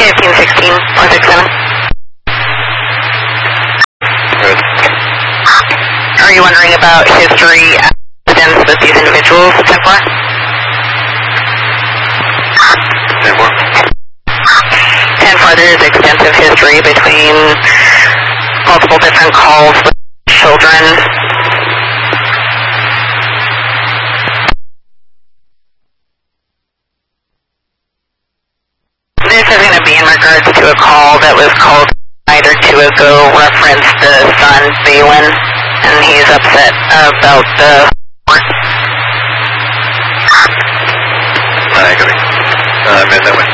1516 467. Good. Are you wondering about history evidence with these individuals, 10-4? 10-4. 10-4, there is extensive history between multiple different calls with children. This is going to be in regards to a call that was called a night or two ago, referenced the son, Balin, and he's upset about the I agree. I'm in that way.